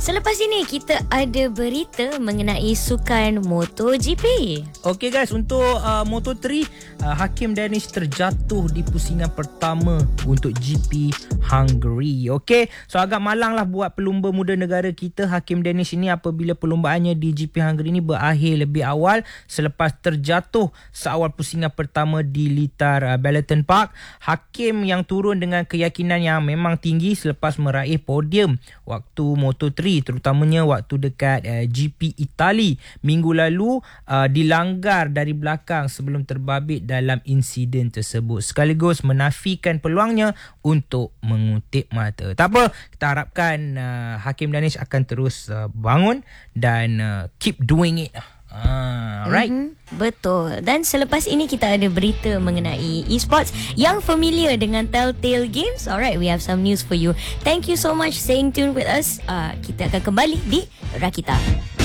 Selepas ini kita ada berita mengenai sukan MotoGP. Okey guys, untuk Moto3, Hakim Danish terjatuh di pusingan pertama untuk GP Hungary. Okey, so agak malang lah buat pelumba muda negara kita Hakim Danish ini apabila perlumbaannya di GP Hungary ini berakhir lebih awal selepas terjatuh seawal pusingan pertama di litar Balleton Park. Hakim yang turun dengan keyakinan yang memang tinggi selepas meraih podium waktu Moto3, terutamanya waktu dekat GP Itali minggu lalu, dilanggar dari belakang sebelum terbabit dalam insiden tersebut, sekaligus menafikan peluangnya untuk mengutip mata. Tak apa, kita harapkan Hakim Danish akan terus bangun dan keep doing it. Right. Betul. Dan selepas ini kita ada berita mengenai esports yang familiar dengan Telltale Games. Alright, we have some news for you. Thank you so much staying tuned with us. Kita akan kembali di Rakita.